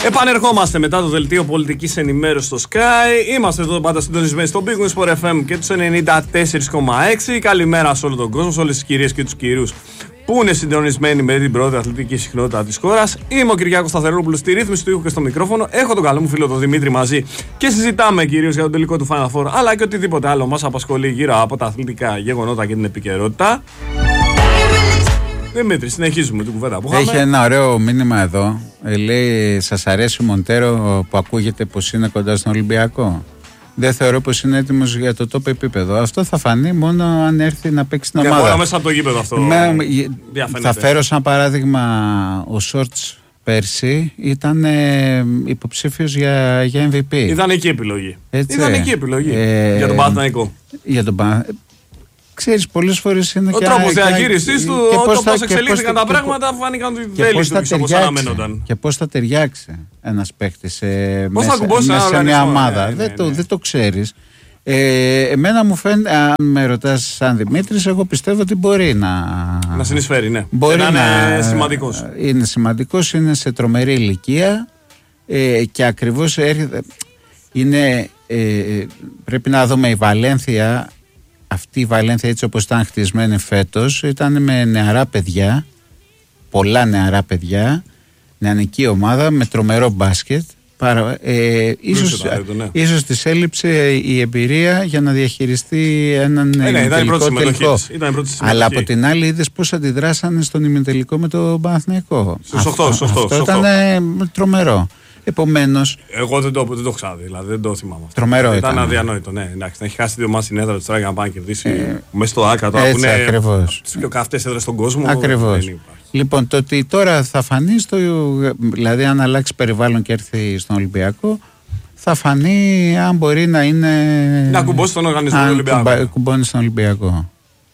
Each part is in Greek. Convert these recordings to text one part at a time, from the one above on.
Επανερχόμαστε μετά το δελτίο πολιτικής ενημέρωσης στο Sky. Είμαστε εδώ πάντα συντονισμένοι στο Big Wings Sport FM και τους 94,6. Καλημέρα σε όλο τον κόσμο, σε όλες τις κυρίες και τους κυρίους που είναι συντονισμένοι με την πρώτη αθλητική συχνότητα της χώρας. Είμαι ο Κυριάκος Σταθερόπουλος στη ρύθμιση του ήχου και στο μικρόφωνο. Έχω τον καλό μου φίλο τον Δημήτρη μαζί και συζητάμε κυρίως για τον τελικό του Final Four, αλλά και οτιδήποτε άλλο μας απασχολεί γύρω από τα αθλητικά γεγονότα και την επικαιρότητα. Δημήτρη, συνεχίζουμε την κουβέντα που είχαμε. Έχει ένα ωραίο μήνυμα εδώ. Λέει, σας αρέσει ο Μοντέρο που ακούγεται πως είναι κοντά στον Ολυμπιακό? Δεν θεωρώ πως είναι έτοιμος για το top επίπεδο. Αυτό θα φανεί μόνο αν έρθει να παίξει την ομάδα. Μόνο μέσα από το γήπεδο αυτό. Θα φέρω σαν παράδειγμα ο Σόρτς πέρσι ήταν υποψήφιος για MVP. Ήταν εκεί επιλογή. Ήταν εκεί επιλογή για τον Παναθηναϊκό. Για τον Παναθηναϊκό. Ξέρεις, πολλές φορές είναι ο τρόπος διαχείρισης του, πώς εξελίχθηκαν τα πράγματα, φάνηκαν ότι δεν λειτουργήσε όπως αναμένονταν. Και πώς θα ταιριάξει ένας παίκτης μέσα σε μια ομάδα. Δεν το ξέρεις. Εμένα μου φαίνεται, αν με ρωτάς σαν Δημήτρης, εγώ πιστεύω ότι μπορεί να συνεισφέρει, ναι. Μπορεί να είναι σημαντικός. Είναι σημαντικός, είναι σε τρομερή ηλικία και ακριβώς πρέπει να δούμε η Βαλένθια. Αυτή η Βαλένθια, έτσι όπως ήταν χτισμένη φέτος, ήταν με νεαρά παιδιά, πολλά παιδιά, νεανική ομάδα με τρομερό μπάσκετ. Ίσως της έλειψε η εμπειρία για να διαχειριστεί έναν ημιτελικό τελικό. Αλλά από την άλλη είδες πώς αντιδράσανε στον ημιτελικό με το Παναθηναϊκό. Αυτό ήταν τρομερό. Επομένως. Εγώ δεν το έχω ξαναδεί, δηλαδή δεν το θυμάμαι. Τρομερό ήταν. Αδιανόητο, ναι. Εντάξει, να έχει χάσει 2 μάτς στην έδρα του Τράγκα να πάει να κερδίσει μέσα στο Άκα τώρα που είναι τις πιο καυτές έδρες στον κόσμο. Ακριβώς. Λοιπόν, το ότι τώρα θα φανεί, δηλαδή αν αλλάξει περιβάλλον και έρθει στον Ολυμπιακό, θα φανεί αν μπορεί να είναι. Να κουμπώσει στον οργανισμό του Ολυμπιακού. Κουμπώνει στον Ολυμπιακό.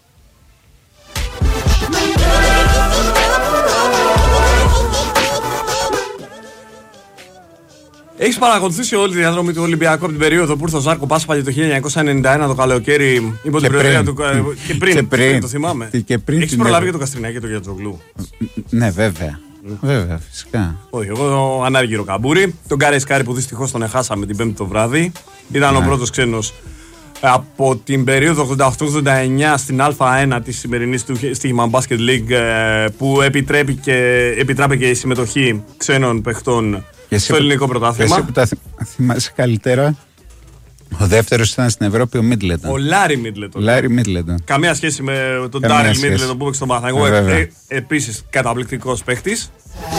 Έχεις παρακολουθήσει όλη τη διαδρομή του Ολυμπιακού από την περίοδο που ήρθε ο Ζάρκο Πάσπαλη το 1991 το καλοκαίρι υπό την προεδρία του. Και πριν, το θυμάμαι. Έχεις προλάβει και το Καστρινάκη και το Γιατζογλού? Ναι, βέβαια. Βέβαια, φυσικά. Όχι, εγώ Ανάργυρο Καμπούρη. Τον Κάρι Σκάρι που δυστυχώς τον εχάσαμε την Πέμπτη το βράδυ. Ήταν ο πρώτος ξένος από την περίοδο 88-89 στην Α1 της σημερινής του Στίγμα Basket League που επιτράπηκε η συμμετοχή ξένων παιχτών στο ελληνικό πρωτάθλημα. Εσύ που τα θυμάσαι καλύτερα, ο δεύτερος ήταν στην Ευρώπη ο Μίτλετον. Ο Λάρι Μίτλετον. Καμία σχέση με τον Ντάριλ Μίτλετον που έπαιξε στον Παναθηναϊκό. Επίσης καταπληκτικός παίχτης.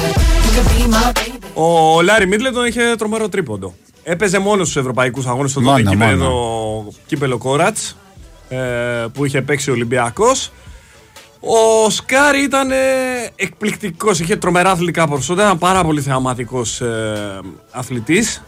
Ο Λάρι Μίτλετον είχε τρομερό τρίποντο. Έπαιζε μόνο στους ευρωπαϊκούς αγώνες στο τότε κύπελο Κόρατς που είχε παίξει ο Ολυμπιακός. Ο Σκάρι ήταν εκπληκτικός, είχε τρομερά αθλητικά προσόντα, ήταν πάρα πολύ θεαματικός αθλητής,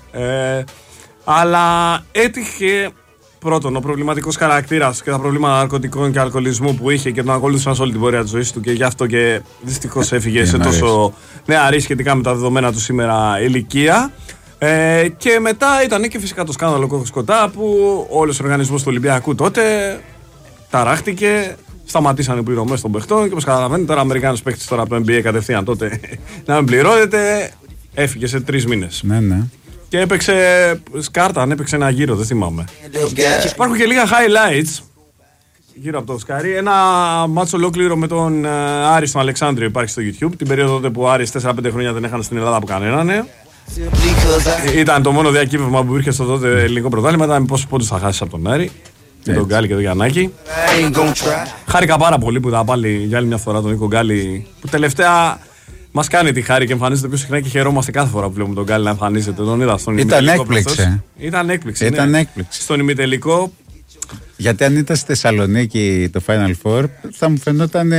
αλλά έτυχε πρώτον ο προβληματικός χαρακτήρας και τα προβλήματα ναρκωτικών και αλκοολισμού που είχε και τον ακολούθησαν σε όλη την πορεία της ζωής του και γι' αυτό και δυστυχώς έφυγε σε τόσο νεαρή σχετικά με τα δεδομένα του σήμερα ηλικία. Και μετά ήταν και φυσικά το σκάνδαλο Κόκκος-Κοτά που όλος ο οργανισμός του Ολυμπιακού τότε ταράχτηκε. Σταματήσαν οι πληρωμές των παιχτών και όπως καταλαβαίνετε τώρα Αμερικάνος παίκτης τώρα από το NBA κατευθείαν τότε να μην πληρώνεται, έφυγε σε 3 μήνες. Ναι. Και έπαιξε σκάρτα, έπαιξε ένα γύρο, δεν θυμάμαι. Υπάρχουν και λίγα highlights γύρω από το Σκάρι. Ένα μάτσο ολόκληρο με τον Άρη στον Αλεξάνδριο υπάρχει στο YouTube. Την περίοδο τότε που ο Άρης 4-5 χρόνια δεν έχανε στην Ελλάδα από κανέναν. Ήταν το μόνο διακύβευμα που ήρθε στο τότε ελληνικό πρωτάθλημα. Ήταν πόσους πόντους θα χάσει από τον Άρη. Και τον Γκάλι και τον Γιαννάκη. Χάρηκα πάρα πολύ που είδα πάλι για άλλη μια φορά τον Νίκο Γκάλι, που τελευταία μας κάνει τη χάρη και εμφανίζεται πιο συχνά και χαιρόμαστε κάθε φορά που βλέπουμε τον Γκάλι να εμφανίζεται. Τον είδα στον ημιτελικό. Ήταν έκπληξη. Στον ημιτελικό. Γιατί αν ήταν στη Θεσσαλονίκη το Final Four θα μου φαινόταν.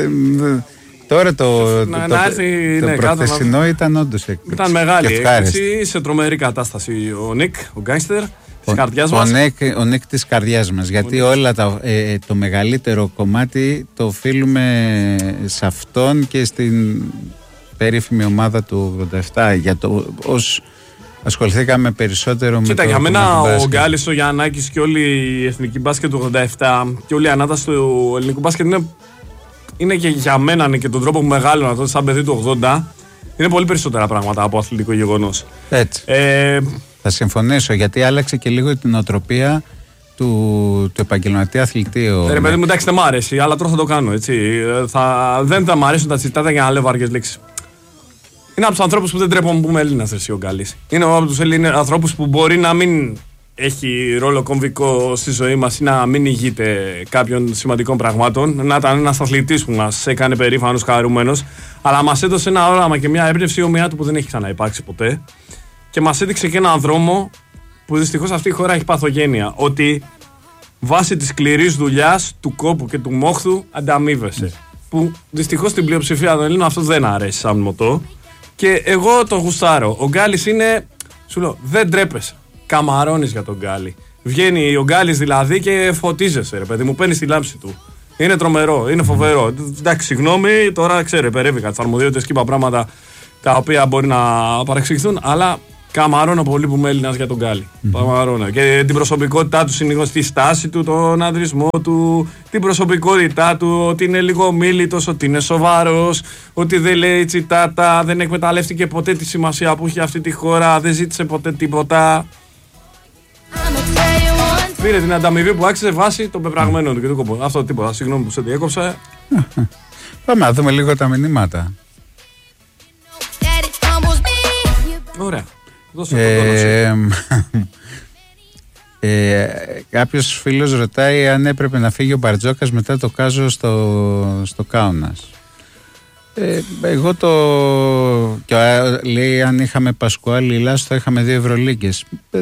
Τώρα το προχθεσινό ήταν όντως έκπληξη. Ήταν μεγάλη έκπληξη. Σε τρομερή κατάσταση ο Νίκ, ο γκάγκστερ. Ο Νίκ της καρδιάς μας. Γιατί όλα το μεγαλύτερο κομμάτι το οφείλουμε σε αυτόν και στην περίφημη ομάδα του 87. Ως ασχοληθήκαμε περισσότερο με το. Για μένα ο Γκάλης, ο Γιαννάκης και όλη η εθνική μπάσκετ του 87 και όλη η ανάταση του ελληνικού μπάσκετ είναι και για μένα και τον τρόπο που μεγάλωνα τότε σαν παιδί του 80. Είναι πολύ περισσότερα πράγματα από αθλητικό γεγονός. Έτσι. Θα συμφωνήσω, γιατί άλλαξε και λίγο την οτροπία του επαγγελματία αθλητή. Ρε παιδί μου, εντάξει, δεν μ' αρέσει, αλλά τώρα θα το κάνω. Έτσι. Δεν θα μ' αρέσουν τα τσιτάτα για να λέω βαριές λέξεις. Είναι από τους ανθρώπους που δεν τρέπω να πούμε Έλληνας, ο Γκάλης. Είναι από τους ανθρώπους που μπορεί να μην έχει ρόλο κομβικό στη ζωή μας ή να μην ηγείται κάποιων σημαντικών πραγμάτων. Να ήταν ένας αθλητής που μας έκανε περήφανος, χαρούμενος, αλλά μας έδωσε ένα όραμα και μια έμπνευση ομοιά του που δεν έχει ξαναυπάρξει ποτέ. Και μας έδειξε και έναν δρόμο που δυστυχώς αυτή η χώρα έχει παθογένεια. Ότι βάσει της σκληρής δουλειάς, του κόπου και του μόχθου ανταμείβεσαι. Που δυστυχώς στην πλειοψηφία των Ελλήνων αυτό δεν αρέσει σαν μοτό. Και εγώ το γουστάρω. Ο Γκάλης είναι. Σου λέω, δεν τρέπεσαι. Καμαρώνεις για τον Γκάλη. Βγαίνει ο Γκάλης δηλαδή και φωτίζεσαι, ρε παιδί μου, παίρνει τη λάμψη του. Είναι τρομερό, είναι φοβερό. Εντάξει, συγγνώμη, τώρα ξέρω, υπερεύηκα τις αρμοδιότητες και είπα πράγματα τα οποία μπορεί να παρεξηγηθούν, αλλά καμαρώνω πολύ που είμαι Έλληνας για τον Γκάλη. Καμαρώνω. Και την προσωπικότητά του συνήθως, τη στάση του, τον ανδρισμό του, την προσωπικότητά του, ότι είναι λίγο μίλητος, ότι είναι σοβαρός, ότι δεν λέει τσιτάτα, δεν εκμεταλλεύτηκε ποτέ τη σημασία που έχει αυτή τη χώρα, δεν ζήτησε ποτέ τίποτα. Πήρε την ανταμοιβή που άξιζε βάσει των πεπραγμένων του και του κόμπου. Αυτό τίποτα. Συγγνώμη που σε διέκοψα. Πάμε να δούμε λίγο τα μηνύματα. Ωραία. Κάποιος φίλος ρωτάει αν έπρεπε να φύγει ο Μπαρτζόκας μετά το κάζο στο Κάουνας. Εγώ και λέει αν είχαμε Πασκουάλη Λάσο θα είχαμε 2 Ευρωλίγκες.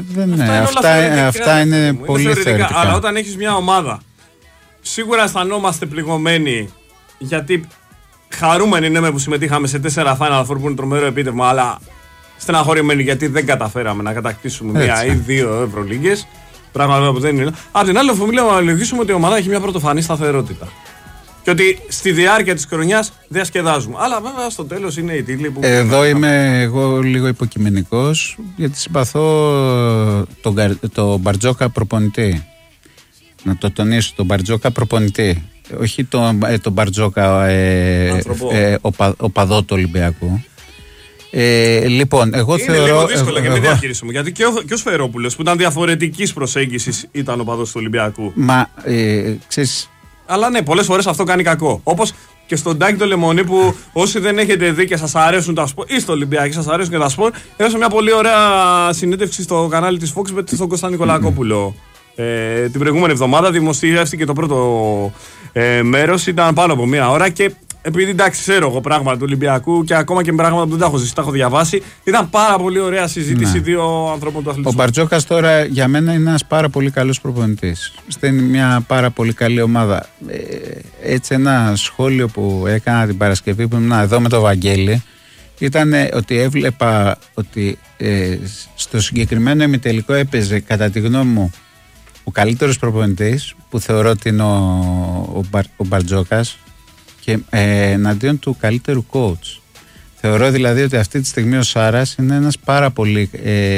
Αυτά είναι πολύ θεωρητικά. Αλλά όταν έχεις μια ομάδα, σίγουρα αισθανόμαστε πληγωμένοι, γιατί χαρούμενοι είναι που συμμετείχαμε σε 4 Final Four που είναι τρομερό επίτευγμα, αλλά στεναχωρημένοι γιατί δεν καταφέραμε να κατακτήσουμε 1 ή 2 Ευρωλίγκες. Πράγμα που δεν είναι. Απ' την άλλη, οφείλουμε να λογίσουμε ότι η ομάδα έχει μια πρωτοφανή σταθερότητα. Και ότι στη διάρκεια της χρονιάς διασκεδάζουμε. Αλλά βέβαια στο τέλος είναι οι τίτλοι που. Εδώ είμαι εγώ λίγο υποκειμενικός, γιατί συμπαθώ τον Μπαρτζόκα προπονητή. Να το τονίσω, τον Μπαρτζόκα προπονητή. Όχι τον Μπαρτζόκα οπαδό του Ολυμπιακού. Λοιπόν, εγώ είναι θεωρώ. Είναι δύσκολο και μην διαχειρίσουμε. Γιατί και ο Σφερόπουλος που ήταν διαφορετικής προσέγγισης ήταν οπαδός του Ολυμπιακού. Μα ξέρεις. Αλλά ναι, πολλές φορές αυτό κάνει κακό. Όπως και στον Τάκη το Λεμονί που όσοι δεν έχετε δει και σας αρέσουν τα σπορ, ή στο Ολυμπιακό σας αρέσουν και τα σπορ, έδωσε μια πολύ ωραία συνέντευξη στο κανάλι της Fox με τον Κώστα Νικολακόπουλο. Την προηγούμενη εβδομάδα δημοσιεύτηκε το πρώτο μέρος, ήταν πάνω από 1 ώρα και επειδή εντάξει ξέρω εγώ πράγματα του Ολυμπιακού και ακόμα και με πράγματα που δεν τα έχω ζήσει, τα έχω διαβάσει, ήταν πάρα πολύ ωραία συζήτηση 2 ανθρώπων του αθλητισμού. Ο Μπαρτζόκας τώρα για μένα είναι ένας πάρα πολύ καλός προπονητής. Στέλνει μια πάρα πολύ καλή ομάδα. Έτσι ένα σχόλιο που έκανα την Παρασκευή που ήμουν εδώ με το Βαγγέλη ήταν ότι έβλεπα ότι στο συγκεκριμένο ημιτελικό έπαιζε κατά τη γνώμη μου ο καλύτερος προπονητής που θεωρώ ότι είναι ο Μπαρτζόκας και εναντίον του καλύτερου coach. Θεωρώ δηλαδή ότι αυτή τη στιγμή ο Σάρας είναι ένας πάρα πολύ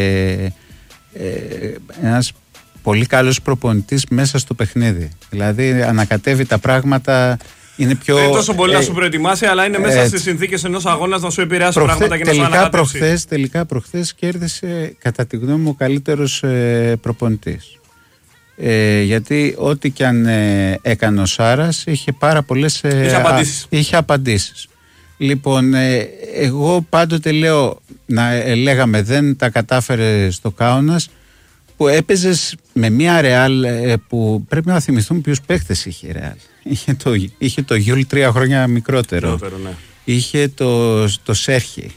ένας πολύ καλός προπονητής μέσα στο παιχνίδι. Δηλαδή ανακατεύει τα πράγματα, είναι πιο. Δεν τόσο πολύ να σου προετοιμάσει, αλλά είναι μέσα στις συνθήκες ενός αγώνα να σου επηρεάσει πράγματα και να σου ανακατεύσει. Τελικά προχθές κέρδισε κατά τη γνώμη μου ο καλύτερος προπονητής. Γιατί ό,τι και αν έκανε ο Σάρας είχε πάρα πολλές είχε απαντήσεις. Λοιπόν, εγώ πάντοτε λέω λέγαμε δεν τα κατάφερε στο Κάουνας, που έπαιζες με μια Ρεάλ που πρέπει να θυμηθούμε ποιους παίχτες είχε η Ρεάλ. Είχε το Γιούλ 3 χρόνια μικρότερο, ναι. Είχε το Σέρχι,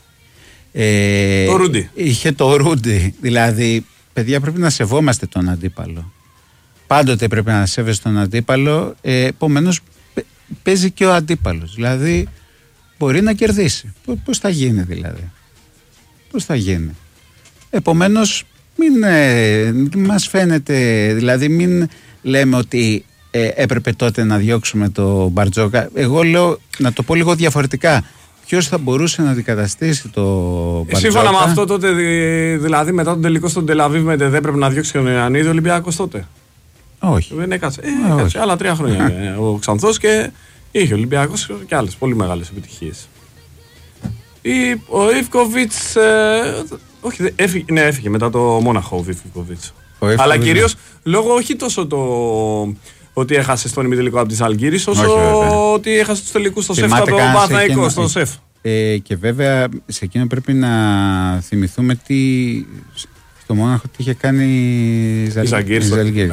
το Ρούντι. Είχε το Ρούντι. Δηλαδή παιδιά πρέπει να σεβόμαστε τον αντίπαλο. Πάντοτε πρέπει να σέβεσαι τον αντίπαλο. Επομένως παίζει και ο αντίπαλος. Δηλαδή μπορεί να κερδίσει. Πώς θα γίνει δηλαδή. Πώς θα γίνει. Επομένως μην μας φαίνεται. Δηλαδή μην λέμε ότι έπρεπε τότε να διώξουμε το Μπαρτζόκα. Εγώ λέω να το πω λίγο διαφορετικά. Ποιος θα μπορούσε να αντικαταστήσει το Μπαρτζόκα. Σύμφωνα με αυτό τότε, δηλαδή μετά τον τελικό στον Τελαβίβ δεν έπρεπε να διώξει τον Ιωαννίδη ο Ολυμπιακός τότε. Όχι. Δεν έκατσε. Έκατσε άλλα 3 χρόνια ο Ξανθός και είχε ο Ολυμπιακός και άλλες πολύ μεγάλες επιτυχίες. Ο Ιβκοβιτς. Όχι, έφυγε μετά το Μόναχο ο Ιβκοβιτς. Αλλά κυρίως λόγω όχι τόσο ότι έχασε στον ημιτελικό από τη Ζαλγκίρις, όσο ότι έχασε τους τελικούς στο ΣΕΦ από τον Παναθηναϊκό, στο ΣΕΦ. Και βέβαια σε εκείνο πρέπει να θυμηθούμε στο Μόναχο τι είχε κάνει η Ζαλγκίρις.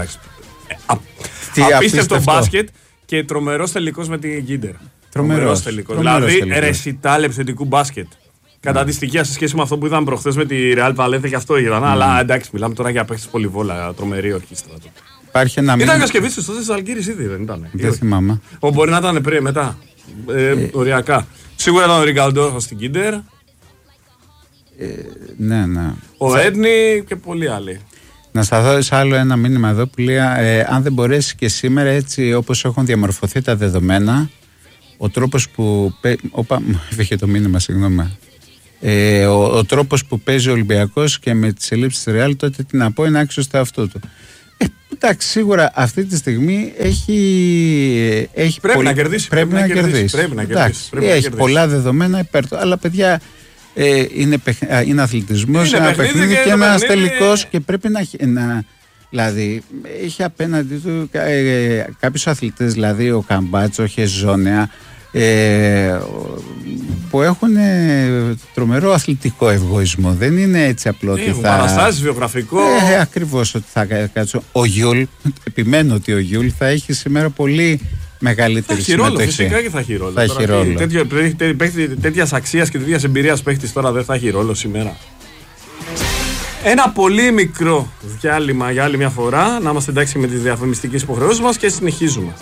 Απίστευτο μπάσκετ και τρομερός τελικός με την Γκίντερ. Τρομερός τελικός. Δηλαδή ρεσιτάλ επιθετικού μπάσκετ. Κατά αντιστοιχεία σε σχέση με αυτό που είδαμε προχθές με τη Ρεάλ Βαλένθια και αυτό ήταν. Αλλά εντάξει, μιλάμε τώρα για παίχτες πολυβόλα, τρομερή ορχήστρα. Ήταν Κασκεβίτσιος τότε της Αλγύρης ήδη, δεν ήταν? Δεν θυμάμαι. Μπορεί να ήταν πριν, μετά. Οριακά. Σίγουρα ήταν ο Ριγκαλντό στην Κίντερ. Ναι. Ο Έντνη και πολλοί άλλοι. Να σταθώ σε άλλο ένα μήνυμα εδώ που λέει αν δεν μπορέσει και σήμερα έτσι όπως έχουν διαμορφωθεί τα δεδομένα, ο τρόπος που. Έφυγε το μήνυμα, συγγνώμη. Ο τρόπος που παίζει ο Ολυμπιακός και με τις ελλείψεις της Ρεάλ, τότε τι να πω, είναι άξιος στο αυτό του. Εντάξει, σίγουρα αυτή τη στιγμή έχει πρέπει να κερδίσει. Πρέπει να κερδίσει. Έχει πολλά δεδομένα υπέρ του. Αλλά παιδιά, είναι αθλητισμός, είναι ένα παιχνίδι και ένας τελικός και πρέπει να. Δηλαδή, έχει απέναντι του κάποιους αθλητές, δηλαδή ο Καμπάτσο, ο Χεζόνια, που έχουν τρομερό αθλητικό εγωισμό. Δεν είναι έτσι απλό ότι θα. Παραστάσεις, βιογραφικό. Ακριβώς ότι θα κάτσω. Ο Γιούλ, επιμένω ότι ο Γιούλ θα έχει σήμερα πολύ μεγαλύτερη συμμετοχή. Φυσικά και θα έχει ρόλο. Τέτοιας αξίας και τέτοιας εμπειρίας παίχτης τώρα δεν θα έχει ρόλο σήμερα. Ένα πολύ μικρό διάλειμμα για άλλη μια φορά. Να είμαστε εντάξει με τις διαφημιστικές υποχρεώσεις μας και συνεχίζουμε.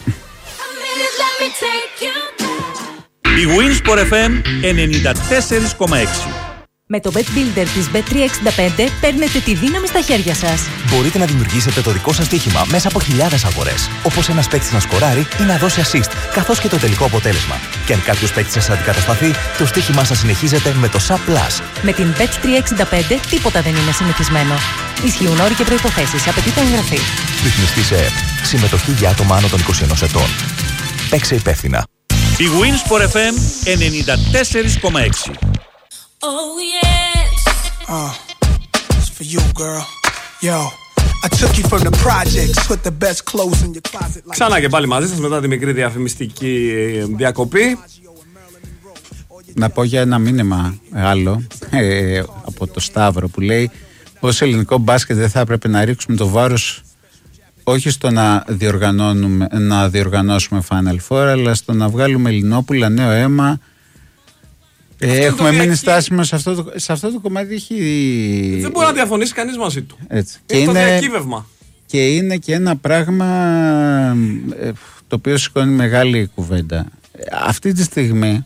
Η Winsport FM 94,6. Με το Bet Builder της Bet365 παίρνετε τη δύναμη στα χέρια σας. Μπορείτε να δημιουργήσετε το δικό σας στοίχημα μέσα από χιλιάδες αγορές. Όπως ένας παίκτης να σκοράρει ή να δώσει assist, καθώς και το τελικό αποτέλεσμα. Και αν κάποιος παίκτης σας αντικατασταθεί, το στοίχημά σας συνεχίζεται με το SAP+. Με την Bet365 τίποτα δεν είναι συνηθισμένο. Ισχύουν όροι και προϋποθέσεις. Απαιτείται εγγραφή. Ρυθμιστή σε ΕΕΠ. Συμμετοχή για άτομα άνω των 21 ετών. Παίξε υπεύθυνα. Η Winsport FM 94,6. Oh yeah. It's for you, girl. Yo, I took you from the projects, put the best clothes in your closet. Ξανά και πάλι μαζί σας μετά τη μικρή διαφημιστική διακοπή. Να πω για ένα μήνυμα άλλο από το Σταύρο που λέει ως ελληνικό μπάσκετ δεν θα έπρεπε να ρίξουμε το βάρος όχι στο να διοργανώσουμε Final Four, αλλά στο να βγάλουμε Ελληνόπουλα, νέο αίμα. Έχουμε μείνει στάσιμο σε αυτό το κομμάτι. Δεν μπορεί να διαφωνήσει κανείς μαζί του. Έτσι. Και το διακύβευμα. Και είναι και ένα πράγμα το οποίο σηκώνει μεγάλη κουβέντα. Αυτή τη στιγμή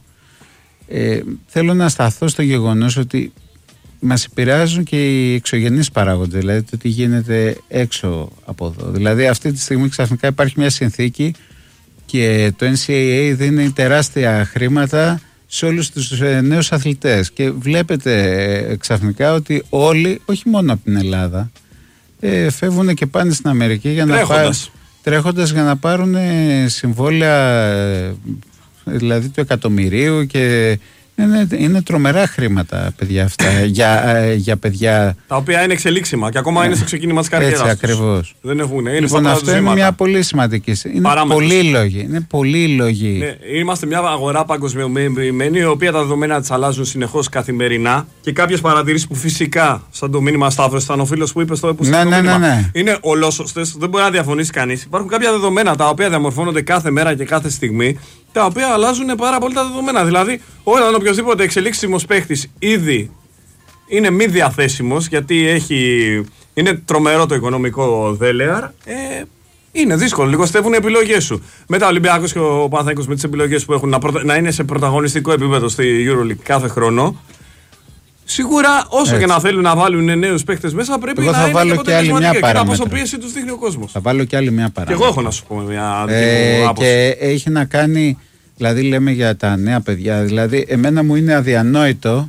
θέλω να σταθώ στο γεγονός ότι μας επηρεάζουν και οι εξωγενείς παράγοντες, δηλαδή το τι γίνεται έξω από εδώ. Δηλαδή αυτή τη στιγμή ξαφνικά υπάρχει μια συνθήκη και το NCAA δίνει τεράστια χρήματα σε όλους τους νέους αθλητές και βλέπετε ξαφνικά ότι όλοι, όχι μόνο από την Ελλάδα, φεύγουν και πάνε στην Αμερική για τρέχοντας για να πάρουν συμβόλαια, δηλαδή του εκατομμυρίου, και είναι τρομερά χρήματα, παιδιά, αυτά για παιδιά. Τα οποία είναι εξελίξιμα και ακόμα είναι στο ξεκίνημα της καριέρας τους. Έτσι ακριβώς. Δεν έχουν, είναι λοιπόν, αυτό είναι μια πολύ σημαντική. Είναι πολλοί λόγοι. Ναι, είμαστε μια αγορά παγκοσμιοποιημένη, η οποία τα δεδομένα της αλλάζουν συνεχώς καθημερινά και κάποιες παρατηρήσεις που φυσικά, σαν το μήνυμα Σταύρος, ήταν ο φίλος που είπε στο μήνυμα, είναι ολόσωστες, δεν μπορεί να διαφωνήσει κανείς. Υπάρχουν κάποια δεδομένα τα οποία διαμορφώνονται κάθε μέρα και κάθε στιγμή, τα οποία αλλάζουν πάρα πολύ τα δεδομένα. Δηλαδή, όταν οποιοδήποτε εξελίξιμος παίχτης ήδη είναι μη διαθέσιμος, γιατί είναι τρομερό το οικονομικό δέλεαρ, είναι δύσκολο. Λιγοστεύουν οι επιλογές σου. Μετά ο Ολυμπιακός και ο Παναθηναϊκός με τις επιλογές που έχουν να είναι σε πρωταγωνιστικό επίπεδο στη EuroLeague κάθε χρόνο. Σίγουρα, όσο και να θέλουν να βάλουν νέους παίχτες μέσα, πρέπει να είναι αποτελεσματικοί και να πόσο πίεση τους δείχνει ο κόσμος. Θα βάλω και άλλη μια παράμετρο. Και εγώ έχω να σου πω μια δική μου άποψη. Και έχει να κάνει, δηλαδή λέμε για τα νέα παιδιά, δηλαδή εμένα μου είναι αδιανόητο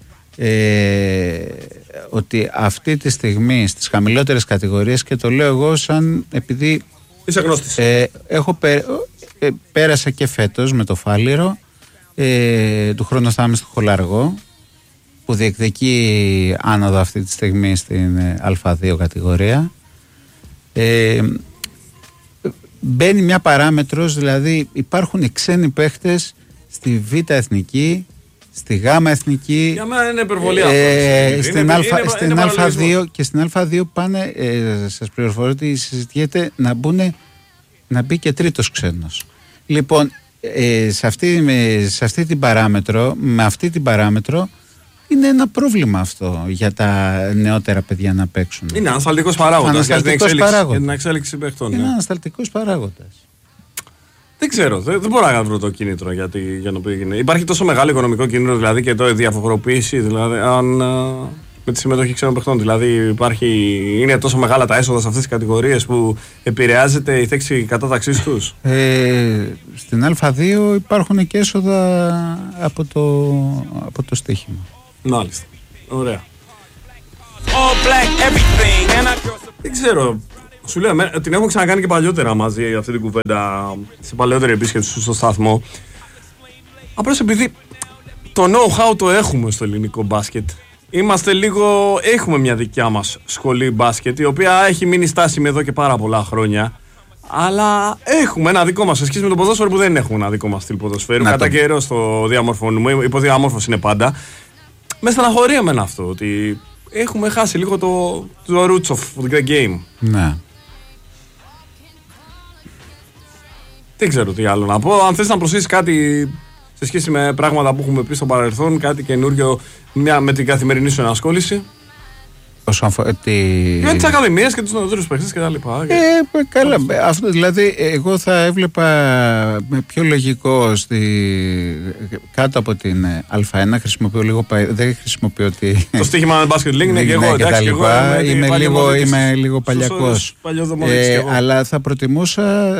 ότι αυτή τη στιγμή στις χαμηλότερες κατηγορίες, και το λέω εγώ σαν επειδή είσαι γνώστης, πέρασα και φέτος με το Φάληρο, Του χρόνου θα είμαι στο Χολαργό, που διεκδικεί άνοδο αυτή τη στιγμή στην Α2 κατηγορία. Μπαίνει μια παράμετρος, δηλαδή υπάρχουν οι ξένοι παίχτες στη Β' Εθνική, στη Γ' Εθνική. Για μένα είναι υπερβολή αυτό. Στην Α2 και στην Α2 πάνε, σας πληροφορώ ότι συζητιέται να μπει και τρίτος ξένος. Λοιπόν, σε αυτή την παράμετρο, με αυτή την παράμετρο, είναι ένα πρόβλημα αυτό για τα νεότερα παιδιά να παίξουν. Είναι ανασταλτικός παράγοντας για την εξέλιξη παιχτών. Είναι ανασταλτικός παράγοντας. Δεν ξέρω, δεν μπορώ να βρω το κίνητρο για να πει. Υπάρχει τόσο μεγάλο οικονομικό κίνητρο, δηλαδή, και το διαφοροποίηση, δηλαδή, με τη συμμετοχή ξένων παιχτών. Δηλαδή είναι τόσο μεγάλα τα έσοδα σε αυτές τις κατηγορίες που επηρεάζεται η θέση κατάταξής τους. Στην Α2 υπάρχουν και έσοδα από το στοίχημα. Μάλιστα. Ωραία. Δεν ξέρω. Σου λέω, την έχουμε ξανακάνει και παλιότερα μαζί αυτή την κουβέντα σε παλαιότερη επίσκεψη στο σταθμό. Απλώς επειδή το know-how το έχουμε στο ελληνικό μπάσκετ. Έχουμε μια δικιά μας σχολή μπάσκετ, η οποία έχει μείνει στάσιμη εδώ και πάρα πολλά χρόνια. Αλλά έχουμε ένα δικό μας, σε σχέση με το ποδόσφαιρο που δεν έχουμε ένα δικό μας στυλ ποδοσφαίρου. Κατά καιρό το διαμορφώνουμε, υποδιαμόρφωση είναι πάντα. Με στεναχωρεί εμένα αυτό, ότι έχουμε χάσει λίγο το roots of the game. Ναι. Δεν ξέρω τι άλλο να πω. Αν θες να προσθέσεις κάτι σε σχέση με πράγματα που έχουμε πει στο παρελθόν, κάτι καινούριο με την καθημερινή σου ενασχόληση. Για τις ακαδημίες και τους νεότερους παίκτες και τα λοιπά. Καλά, αυτό δηλαδή εγώ θα έβλεπα με πιο λογικό κάτω από την Α1, χρησιμοποιώ λίγο, δεν χρησιμοποιώ το στοίχημα Basket League είναι και εγώ, εντάξει, είμαι λίγο παλιακός, αλλά θα προτιμούσα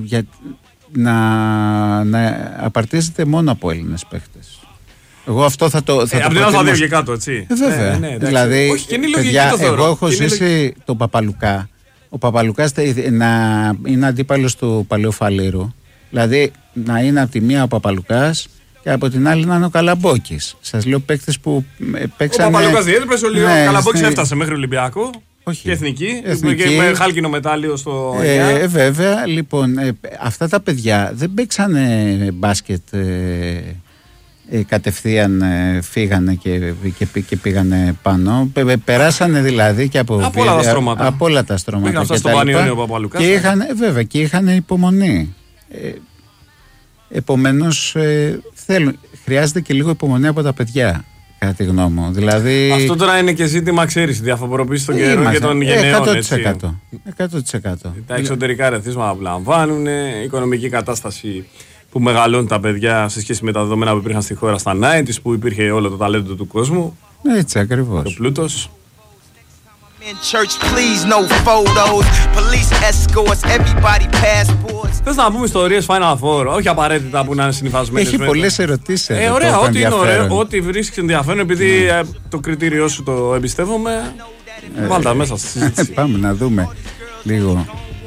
να απαρτίζεται μόνο από Έλληνες παίκτες. Εγώ αυτό θα το. Από την Α2 και κάτω, έτσι. Βέβαια. Δηλαδή, όχι, παιδιά, εγώ έχω ζήσει τον Παπαλουκά. Ο Παπαλουκάς είναι αντίπαλος του Παλαιοφαλήρου. Δηλαδή, να είναι από τη μία ο Παπαλουκάς και από την άλλη να είναι ο Καλαμπόκης. Σας λέω παίκτες που παίξανε. Ο Παπαλουκάς διέτρεπε, ο Καλαμπόκης έφτασε μέχρι Ολυμπιακό. Όχι. Και εθνική. Και με χάλκινο μετάλλιο στο. Βέβαια, λοιπόν, αυτά τα παιδιά δεν παίξανε μπάσκετ. Κατευθείαν φύγανε και πήγανε πάνω. Περάσανε δηλαδή και από όλα τα στρώματα και είχαν υπομονή. Επομένως χρειάζεται και λίγο υπομονή από τα παιδιά, κατά τη γνώμη μου. Δηλαδή, αυτό τώρα είναι και ζήτημα, ξέρεις, διαφοροποίηση των καιρών και των γενναίων. 100%. Τα εξωτερικά ρεθίσματα που λαμβάνουν, η οικονομική κατάσταση που μεγαλώνουν τα παιδιά σε σχέση με τα δεδομένα που υπήρχαν στη χώρα στα 90's, που υπήρχε όλο το ταλέντο του κόσμου. Έτσι ακριβώς. Το πλούτος. Θες να πούμε ιστορίες Final Four, όχι απαραίτητα που να είναι συνυφασμένες. Έχει πολλές ερωτήσεις. Ωραία, ό,τι είναι ωραίο, ό,τι βρίσκεις ενδιαφέρον, επειδή το κριτήριό σου το εμπιστεύομαι, βάλτε μέσα στη συζήτηση. Πάμε να δούμε λίγο.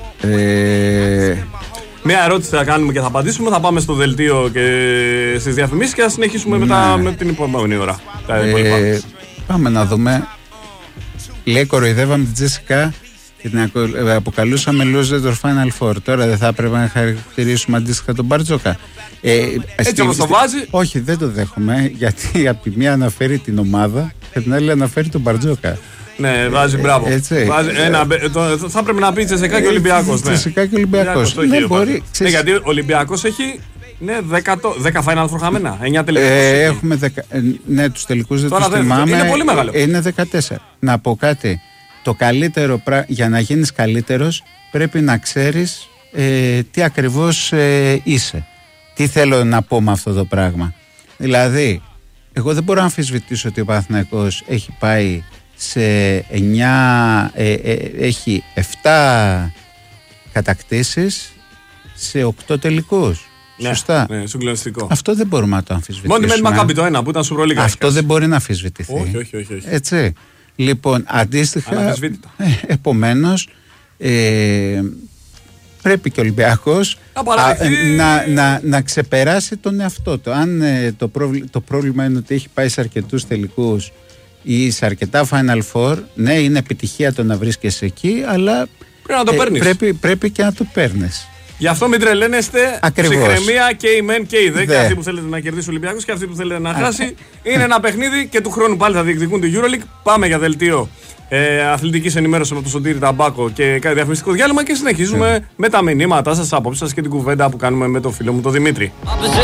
Μια ερώτηση θα κάνουμε και θα απαντήσουμε. Θα πάμε στο δελτίο και στις διαφημίσεις και θα συνεχίσουμε μετά με την επόμενη ώρα. Πάμε να δούμε. Λέει, κοροϊδεύαμε την Τζέσικα και την αποκαλούσαμε loser το Final Four. Τώρα δεν θα έπρεπε να χαρακτηρίσουμε αντίστοιχα τον Μπαρτζόκα. Έτσι όπως το βάζει. Όχι, δεν το δέχομαι, γιατί από τη μία αναφέρει την ομάδα και την άλλη αναφέρει τον Μπαρτζόκα. Ναι, βάζει μπράβο. Θα έπρεπε να πει Τσεσεκά και Ολυμπιακός. Τσεσεκά και Ολυμπιακός. Ναι, μπορεί. Γιατί ο Ολυμπιακός έχει 10 Final Four χαμένα. 9 τελικούς. Έχουμε 10. Τους τελικούς δεν τους θυμάμαι. Είναι πολύ μεγάλο. Είναι 14. Να πω κάτι. Το καλύτερο για να γίνεις καλύτερος πρέπει να ξέρεις τι ακριβώς είσαι. Τι θέλω να πω με αυτό το πράγμα. Δηλαδή, εγώ δεν μπορώ να αμφισβητήσω ότι ο Παναθηναϊκός έχει πάει σε 9, έχει 7 κατακτήσεις σε 8 τελικούς. Ναι, σωστά. Ναι, συγκλονιστικό. Αυτό δεν μπορούμε να το αμφισβητήσουμε. Μόνο με Μακάμπι το ένα που ήταν Σουβρολίγα. Αυτό δεν μπορεί να αμφισβητηθεί. Όχι. Έτσι. Λοιπόν, αντίστοιχα, επομένως, πρέπει και ο Ολυμπιακός να ξεπεράσει τον εαυτό του. Αν το πρόβλημα είναι ότι έχει πάει σε αρκετούς τελικούς ή σε αρκετά Final Four, ναι, είναι επιτυχία το να βρίσκεσαι εκεί, αλλά πρέπει και να το παίρνεις. Γι' αυτό μην τρελαίνεστε. Ψυχραιμία και η μεν και η δε. Και αυτοί που θέλετε να κερδίσει ο Ολυμπιακός και αυτοί που θέλετε να χάσει. Είναι ένα παιχνίδι και του χρόνου πάλι θα διεκδικούν τη EuroLeague. Πάμε για δελτίο αθλητικής ενημέρωσης με τον Σωτήρη Ταμπάκο και κάτι διαφημιστικό διάλειμμα και συνεχίζουμε με τα μηνύματά σας, απόψεις σας και την κουβέντα που κάνουμε με τον φίλο μου τον Δημήτρη.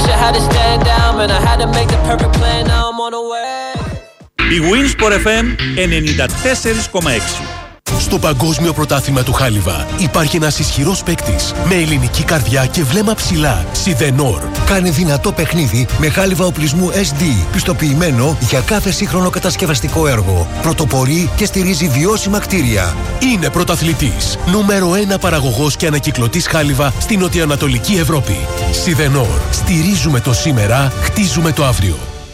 Η Winsport FM 94,6. Στο Παγκόσμιο Πρωτάθλημα του Χάλιβα υπάρχει ένας ισχυρός παίκτης με ελληνική καρδιά και βλέμμα ψηλά. Σιδενόρ. Κάνει δυνατό παιχνίδι με χάλιβα οπλισμού SD, πιστοποιημένο για κάθε σύγχρονο κατασκευαστικό έργο. Πρωτοπορεί και στηρίζει βιώσιμα κτίρια. Είναι πρωταθλητής. Νούμερο 1 παραγωγός και ανακυκλωτής χάλιβα στην νοτιοανατολική Ευρώπη. Σιδενόρ. Στηρίζουμε το σήμερα, χτίζουμε το αύριο.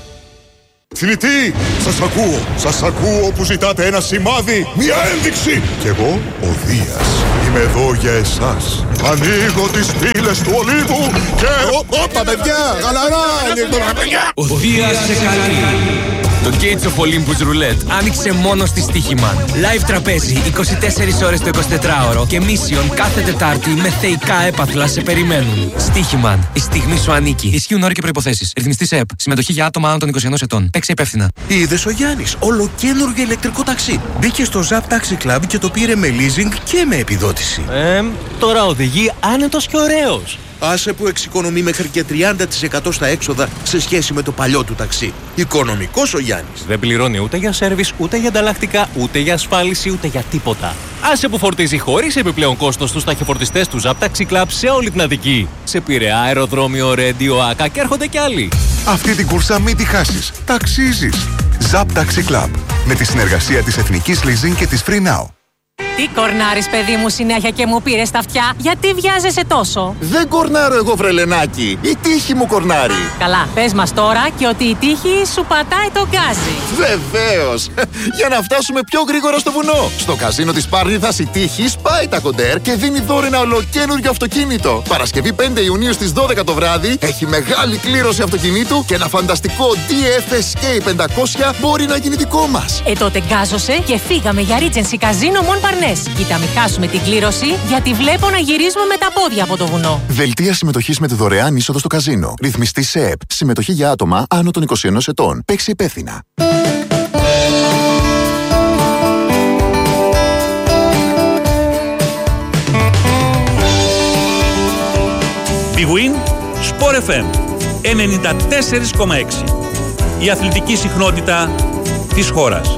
Θηλητή, σας ακούω που ζητάτε ένα σημάδι, μια ένδειξη. Κι εγώ, ο Δίας, είμαι εδώ για εσάς. Ανοίγω τις πύλες του Ολύμπου και... Όπα παιδιά, γαλαρά, ο Δίας σε καλεί. Το Gates of Olympus Roulette άνοιξε μόνο στη Στοίχημαν. Live τραπέζι 24 ώρες το 24ωρο και Mission κάθε Τετάρτη με θεϊκά έπαθλα σε περιμένουν. Στοίχημαν. Η στιγμή σου ανήκει. Ισχύουν όροι και προϋποθέσεις. Ρυθμιστής ΕΕΠ. Συμμετοχή για άτομα άνω των 21 ετών. Παίξε υπεύθυνα. Είδες ο Γιάννης, ολοκαίνουργιο ηλεκτρικό ταξί. Μπήκε στο Zap Taxi Club και το πήρε με leasing και με επιδότηση. Τώρα οδηγεί άνετος και ωραίος. Άσε που εξοικονομεί μέχρι και 30% στα έξοδα σε σχέση με το παλιό του ταξί. Οικονομικός ο Γιάννης. Δεν πληρώνει ούτε για σέρβις, ούτε για ανταλλακτικά, ούτε για ασφάλιση, ούτε για τίποτα. Άσε που φορτίζει χωρίς επιπλέον κόστος στους ταχυφορτιστές του Zap Taxi Club σε όλη την Αττική. Σε Πειραιά, αεροδρόμιο, Ρέντιο, Άκα και έρχονται κι άλλοι. Αυτή την κούρσα μην τη χάσεις. Ταξίζεις. Zap Taxi Club. Με τη συνεργασία της Εθνικής Leasing και της Free Now. Τι κορνάρεις, παιδί μου, συνέχεια και μου πήρες τα αυτιά? Γιατί βιάζεσαι τόσο? Δεν κορνάρω εγώ, βρελενάκι. Η τύχη μου κορνάρει. Καλά, πες μας τώρα και ότι η τύχη σου πατάει το γκάζι. Βεβαίως. Για να φτάσουμε πιο γρήγορα στο βουνό. Στο καζίνο της Πάρνηθας η τύχη σπάει τα κοντέρ και δίνει δώρο ένα ολοκαίνουργιο αυτοκίνητο. Παρασκευή 5 Ιουνίου στις 12 το βράδυ έχει μεγάλη κλήρωση αυτοκινήτου και ένα φανταστικό DF Escape 500 μπορεί να γίνει δικό μας. Τότε γκάζωσε και φύγαμε για Regency Καζίνο Μον Παρνές. Κοίτα, μην χάσουμε την κλήρωση, γιατί βλέπω να γυρίζουμε με τα πόδια από το βουνό. Δελτία συμμετοχής με τη δωρεάν είσοδο στο καζίνο. Ρυθμιστή ΣΕΕΠ. Συμμετοχή για άτομα άνω των 21 ετών. Παίξει υπεύθυνα. Big Win Sport FM 94,6. Η αθλητική συχνότητα της χώρας.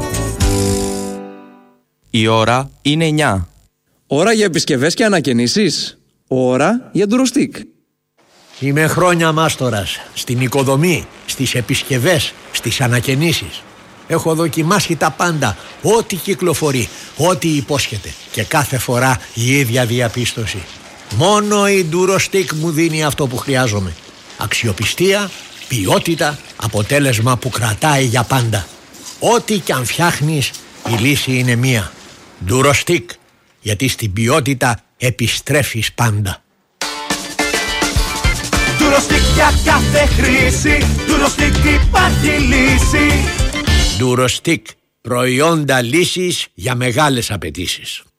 Η ώρα είναι 9. Ώρα για επισκευές και ανακαινήσεις. Ώρα για ντουροστικ. Είμαι χρόνια μάστορας στην οικοδομή, στις επισκευές, στις ανακαινήσεις. Έχω δοκιμάσει τα πάντα, ό,τι κυκλοφορεί, ό,τι υπόσχεται. Και κάθε φορά η ίδια διαπίστωση. Μόνο η ντουροστικ μου δίνει αυτό που χρειάζομαι. Αξιοπιστία, ποιότητα, αποτέλεσμα που κρατάει για πάντα. Ό,τι κι αν φτιάχνεις, η λύση είναι μία. Ντουροστικ, γιατί στην ποιότητα επιστρέφεις πάντα. Ντουροστικ για κάθε χρήση, Ντουροστικ υπάρχει λύση. Ντουροστικ, προϊόντα λύσης για μεγάλες απαιτήσεις.